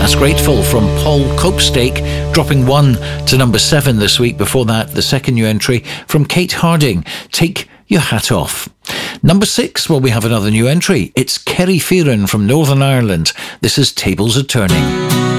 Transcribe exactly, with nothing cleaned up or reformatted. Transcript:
That's Grateful from Paul Copestake, dropping one to number seven this week. Before that, the second new entry from Kate Harding, Take Your Hat Off. Number six, well, we have another new entry. It's Kerry Fearon from Northern Ireland. This is Tables Are Turning.